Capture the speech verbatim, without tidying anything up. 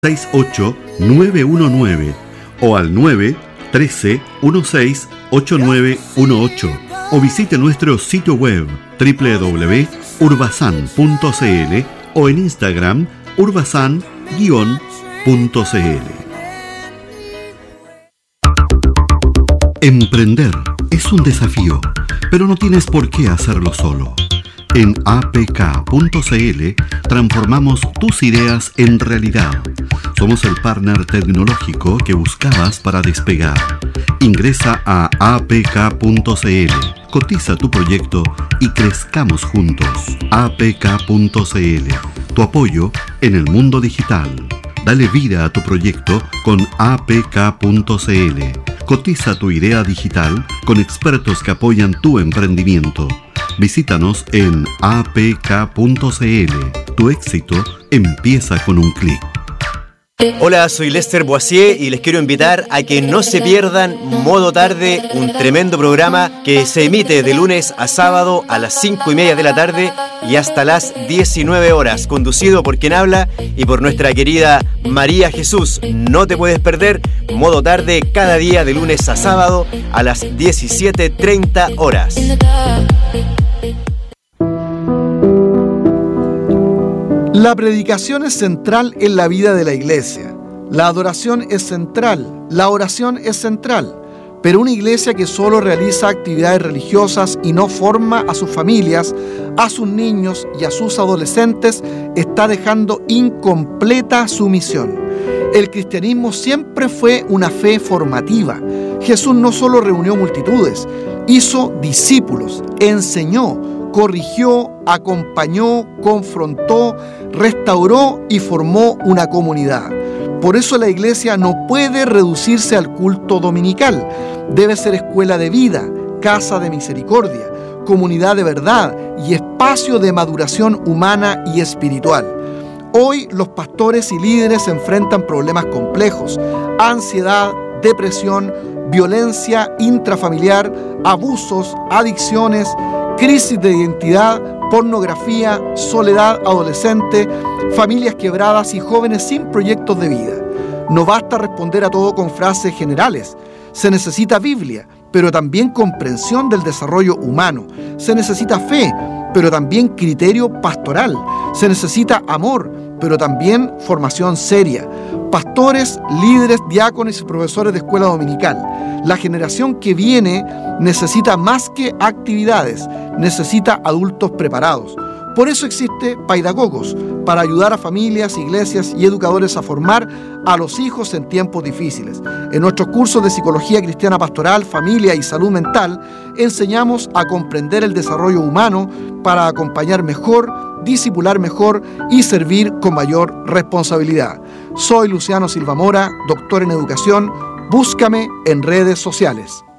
seis ocho nueve uno nueve o al nueve uno tres uno seis ocho nueve uno ocho o visite nuestro sitio web doble u doble u doble u punto urbasan punto c l o en Instagram urbasan guión punto c l. Emprender es un desafío, pero no tienes por qué hacerlo solo. En a p k punto c l transformamos tus ideas en realidad. Somos el partner tecnológico que buscabas para despegar. Ingresa a a p k punto c l, cotiza tu proyecto y crezcamos juntos. a p k punto c l, tu apoyo en el mundo digital. Dale vida a tu proyecto con a p k punto c l. Cotiza tu idea digital con expertos que apoyan tu emprendimiento. Visítanos en a p k punto c l. Tu éxito empieza con un clic. Hola, soy Lester Boisier y les quiero invitar a que no se pierdan Modo Tarde, un tremendo programa que se emite de lunes a sábado a las cinco y media de la tarde y hasta las diecinueve horas, conducido por quien habla y por nuestra querida María Jesús. No te puedes perder Modo Tarde cada día de lunes a sábado a las diecisiete treinta horas. La predicación es central en la vida de la iglesia. La adoración es central, la oración es central. Pero una iglesia que solo realiza actividades religiosas y no forma a sus familias, a sus niños y a sus adolescentes, está dejando incompleta su misión. El cristianismo siempre fue una fe formativa. Jesús no solo reunió multitudes, hizo discípulos, enseñó, corrigió, acompañó, confrontó, restauró y formó una comunidad. Por eso la iglesia no puede reducirse al culto dominical. Debe ser escuela de vida, casa de misericordia, comunidad de verdad y espacio de maduración humana y espiritual. Hoy los pastores y líderes enfrentan problemas complejos: ansiedad, depresión, violencia intrafamiliar, abusos, adicciones, crisis de identidad, pornografía, soledad adolescente, familias quebradas y jóvenes sin proyectos de vida. No basta responder a todo con frases generales. Se necesita Biblia, pero también comprensión del desarrollo humano. Se necesita fe, pero también criterio pastoral. Se necesita amor, pero también formación seria. Pastores, líderes, diáconos y profesores de escuela dominical. La generación que viene necesita más que actividades, necesita adultos preparados. Por eso existe Paidagogos, para ayudar a familias, iglesias y educadores a formar a los hijos en tiempos difíciles. En nuestros cursos de Psicología Cristiana Pastoral, Familia y Salud Mental, enseñamos a comprender el desarrollo humano para acompañar mejor, discipular mejor y servir con mayor responsabilidad. Soy Luciano Silva Mora, doctor en educación. Búscame en redes sociales.